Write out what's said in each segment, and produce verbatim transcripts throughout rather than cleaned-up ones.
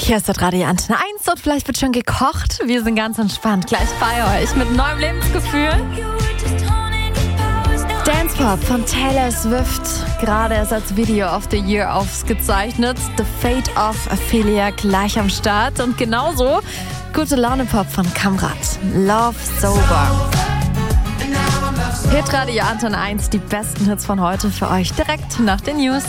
Hier ist das Radio Antenne eins und vielleicht wird schon gekocht. Wir sind ganz entspannt gleich bei euch mit neuem Lebensgefühl. Dance Pop von Taylor Swift, gerade erst als Video of the Year ausgezeichnet. The Fate of Ophelia gleich am Start. Und genauso gute Laune Pop von Kamrat. Love Sober. Hitradio Antenne eins, die besten Hits von heute für euch direkt nach den News.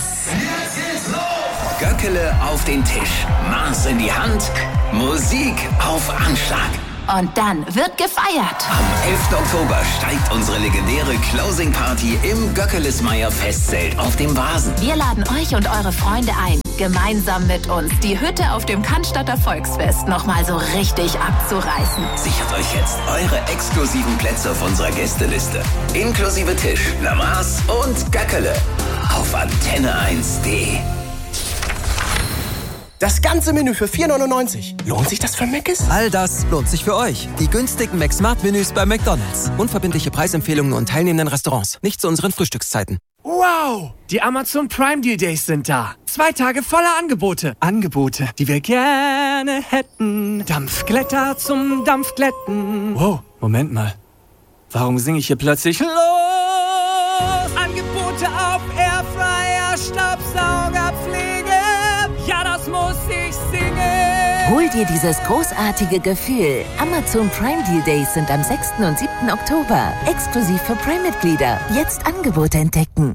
Göckele auf den Tisch, Maß in die Hand, Musik auf Anschlag. Und dann wird gefeiert. Am elften Oktober steigt unsere legendäre Closing Party im Göckelesmeier Festzelt auf dem Vasen. Wir laden euch und eure Freunde ein, gemeinsam mit uns die Hütte auf dem Cannstatter Volksfest nochmal so richtig abzureißen. Sichert euch jetzt eure exklusiven Plätze auf unserer Gästeliste. Inklusive Tisch, Lamaß und Göckele auf antenne eins punkt de. Das ganze Menü für vier neunundneunzig. Lohnt sich das für Mc's? All das lohnt sich für euch. Die günstigen McSmart-Menüs bei McDonald's. Unverbindliche Preisempfehlungen und teilnehmenden Restaurants. Nicht zu unseren Frühstückszeiten. Wow! Die Amazon Prime Deal Days sind da. Zwei Tage voller Angebote. Angebote, die wir gerne hätten. Dampfglätter zum Dampfglätten. Wow, Moment mal. Warum singe ich hier plötzlich los? Angebote auf Airfryer, Staubsaugerpflege. Ja, das muss ich singen. Hol dir dieses großartige Gefühl. Amazon Prime Deal Days sind am sechsten und siebten Oktober. Exklusiv für Prime-Mitglieder. Jetzt Angebote entdecken.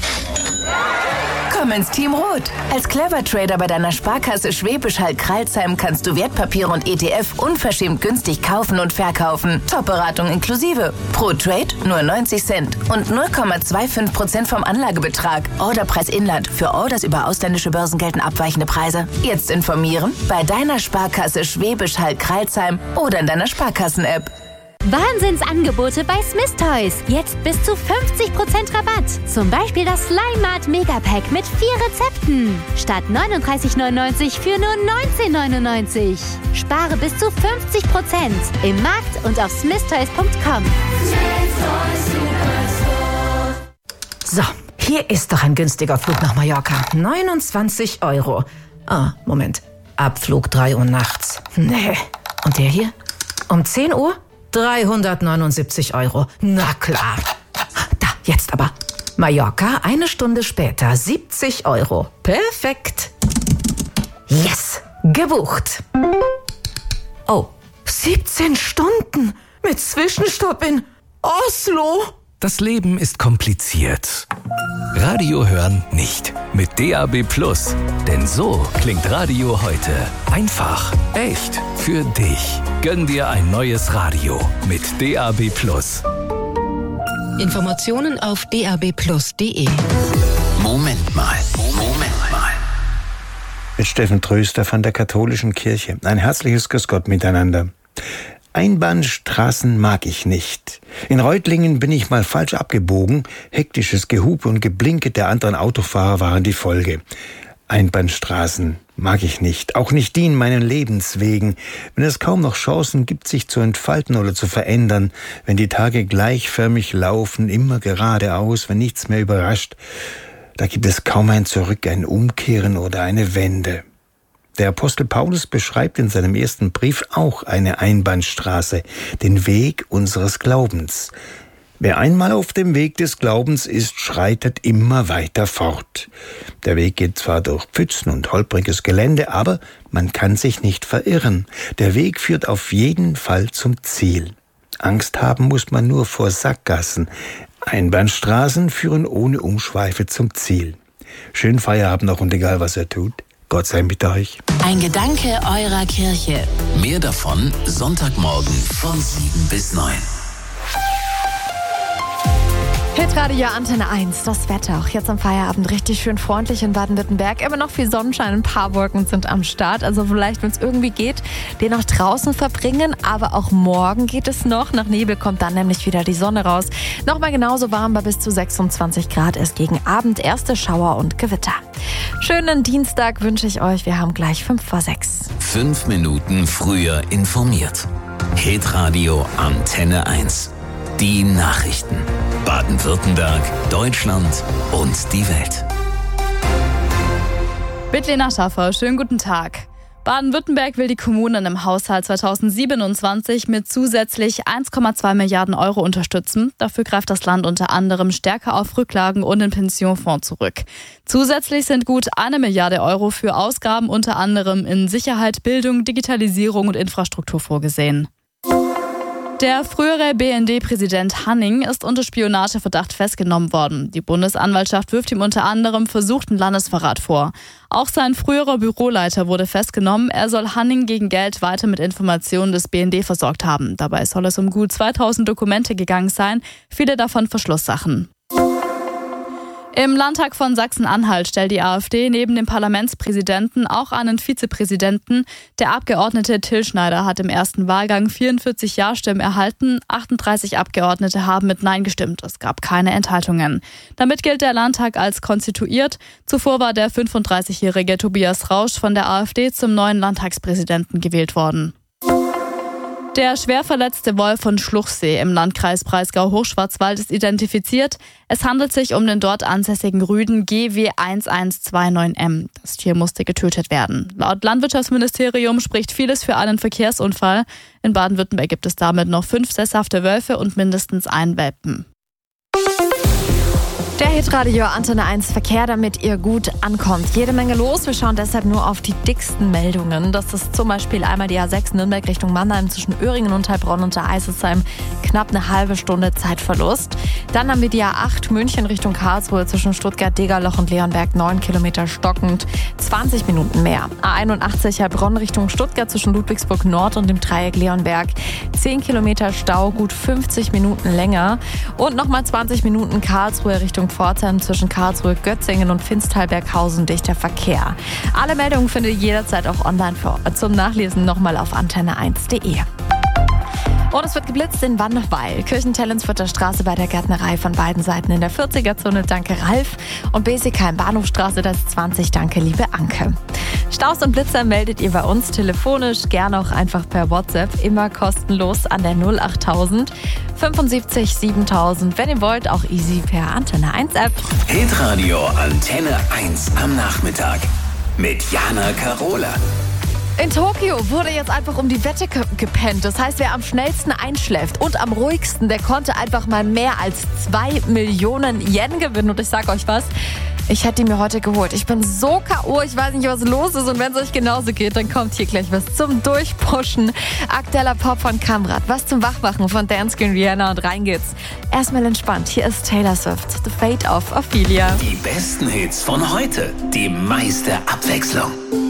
Komm ins Team Rot. Als Clever Trader bei deiner Sparkasse Schwäbisch Hall-Kralsheim kannst du Wertpapiere und E T F unverschämt günstig kaufen und verkaufen. Top-Beratung inklusive. Pro Trade nur neunzig Cent und null Komma fünfundzwanzig Prozent vom Anlagebetrag. Orderpreis Inland. Für Orders über ausländische Börsen gelten abweichende Preise. Jetzt informieren bei deiner Sparkasse Schwäbisch Hall-Kralsheim oder in deiner Sparkassen-App. Wahnsinnsangebote bei Smith Toys. Jetzt bis zu fünfzig Prozent Rabatt. Zum Beispiel das Slimat Megapack mit vier Rezepten. Statt neununddreißig neunundneunzig für nur neunzehn neunundneunzig. Spare bis zu fünfzig Prozent im Markt und auf smith toys punkt com. So, hier ist doch ein günstiger Flug nach Mallorca. neunundzwanzig Euro. Ah, Moment. Abflug drei Uhr nachts. Nee. Und der hier? Um zehn Uhr? dreihundertneunundsiebzig Euro. Na klar. Da, jetzt aber. Mallorca, eine Stunde später, siebzig Euro. Perfekt. Yes, gebucht. Oh, siebzehn Stunden mit Zwischenstopp in Oslo. Das Leben ist kompliziert. Radio hören nicht. Mit D A B Plus. Denn so klingt Radio heute. Einfach, echt, für dich. Gönn dir ein neues Radio mit D A B Plus. Informationen auf d a b plus punkt de. Moment mal, Moment mal. Mit Steffen Tröster von der Katholischen Kirche. Ein herzliches Grüß Gott miteinander. Einbahnstraßen mag ich nicht. In Reutlingen bin ich mal falsch abgebogen. Hektisches Gehupe und Geblinke der anderen Autofahrer waren die Folge. Einbahnstraßen mag ich nicht. Auch nicht die in meinen Lebenswegen. Wenn es kaum noch Chancen gibt, sich zu entfalten oder zu verändern. Wenn die Tage gleichförmig laufen, immer geradeaus, wenn nichts mehr überrascht. Da gibt es kaum ein Zurück, ein Umkehren oder eine Wende. Der Apostel Paulus beschreibt in seinem ersten Brief auch eine Einbahnstraße, den Weg unseres Glaubens. Wer einmal auf dem Weg des Glaubens ist, schreitet immer weiter fort. Der Weg geht zwar durch Pfützen und holpriges Gelände, aber man kann sich nicht verirren. Der Weg führt auf jeden Fall zum Ziel. Angst haben muss man nur vor Sackgassen. Einbahnstraßen führen ohne Umschweife zum Ziel. Schönen Feierabend noch und egal was er tut. Gott sei mit euch. Ein Gedanke eurer Kirche. Mehr davon Sonntagmorgen von sieben bis neun. Hitradio Antenne eins, das Wetter auch jetzt am Feierabend richtig schön freundlich in Baden-Württemberg. Immer noch viel Sonnenschein, ein paar Wolken sind am Start. Also vielleicht, wenn es irgendwie geht, den noch draußen verbringen. Aber auch morgen geht es noch. Nach Nebel kommt dann nämlich wieder die Sonne raus. Nochmal genauso warm bei bis zu sechsundzwanzig Grad ist gegen Abend erste Schauer und Gewitter. Schönen Dienstag wünsche ich euch. Wir haben gleich fünf vor sechs. Fünf Minuten früher informiert. Hitradio Antenne eins. Die Nachrichten. Baden-Württemberg, Deutschland und die Welt. Bitlena Schaffer, schönen guten Tag. Baden-Württemberg will die Kommunen im Haushalt zweitausendsiebenundzwanzig mit zusätzlich eins Komma zwei Milliarden Euro unterstützen. Dafür greift das Land unter anderem stärker auf Rücklagen und den Pensionfonds zurück. Zusätzlich sind gut eine Milliarde Euro für Ausgaben unter anderem in Sicherheit, Bildung, Digitalisierung und Infrastruktur vorgesehen. Der frühere B N D-Präsident Hanning ist unter Spionageverdacht festgenommen worden. Die Bundesanwaltschaft wirft ihm unter anderem versuchten Landesverrat vor. Auch sein früherer Büroleiter wurde festgenommen. Er soll Hanning gegen Geld weiter mit Informationen des B N D versorgt haben. Dabei soll es um gut zweitausend Dokumente gegangen sein, viele davon Verschlusssachen. Im Landtag von Sachsen-Anhalt stellt die AfD neben dem Parlamentspräsidenten auch einen Vizepräsidenten. Der Abgeordnete Till Schneider hat im ersten Wahlgang vierundvierzig Ja-Stimmen erhalten. achtunddreißig Abgeordnete haben mit Nein gestimmt. Es gab keine Enthaltungen. Damit gilt der Landtag als konstituiert. Zuvor war der fünfunddreißigjährige Tobias Rausch von der AfD zum neuen Landtagspräsidenten gewählt worden. Der schwer verletzte Wolf von Schluchsee im Landkreis Breisgau-Hochschwarzwald ist identifiziert. Es handelt sich um den dort ansässigen Rüden G W eins eins zwei neun M. Das Tier musste getötet werden. Laut Landwirtschaftsministerium spricht vieles für einen Verkehrsunfall. In Baden-Württemberg gibt es damit noch fünf sesshafte Wölfe und mindestens einen Welpen. Der Hitradio Antenne eins Verkehr, damit ihr gut ankommt. Jede Menge los. Wir schauen deshalb nur auf die dicksten Meldungen. Das ist zum Beispiel einmal die A sechs Nürnberg Richtung Mannheim zwischen Öhringen und Heilbronn und der Eiselsheim. Knapp eine halbe Stunde Zeitverlust. Dann haben wir die A acht München Richtung Karlsruhe zwischen Stuttgart, Degerloch und Leonberg. neun Kilometer stockend. zwanzig Minuten mehr. A einundachtzig Heilbronn Richtung Stuttgart zwischen Ludwigsburg Nord und dem Dreieck Leonberg. zehn Kilometer Stau, gut fünfzig Minuten länger. Und nochmal zwanzig Minuten Karlsruhe Richtung Pforzheim zwischen Karlsruhe, Götzingen und Finstal-Berghausen dichter Verkehr. Alle Meldungen findet ihr jederzeit auch online für, zum Nachlesen nochmal auf antenne eins punkt de. Und es wird geblitzt in Wannweil. Kirchentellensfurter Straße bei der Gärtnerei von beiden Seiten in der vierziger-Zone. Danke Ralf. Und Besigheim Bahnhofstraße, das ist zwanzig. Danke liebe Anke. Staus und Blitzer meldet ihr bei uns telefonisch, gerne auch einfach per WhatsApp. Immer kostenlos an der null achttausend fünfundsiebzig siebentausend. Wenn ihr wollt, auch easy per Antenne eins App. Hitradio Antenne eins am Nachmittag mit Jana Karola. In Tokio wurde jetzt einfach um die Wette ge- gepennt. Das heißt, wer am schnellsten einschläft und am ruhigsten, der konnte einfach mal mehr als zwei Millionen Yen gewinnen. Und ich sag euch was, ich hätte die mir heute geholt. Ich bin so K O, ich weiß nicht, was los ist. Und wenn es euch genauso geht, dann kommt hier gleich was zum Durchpushen. Aktueller Pop von Kamrat, was zum Wachmachen von Dancing Rihanna und rein geht's. Erstmal entspannt, hier ist Taylor Swift, The Fate of Ophelia. Die besten Hits von heute, die meiste Abwechslung.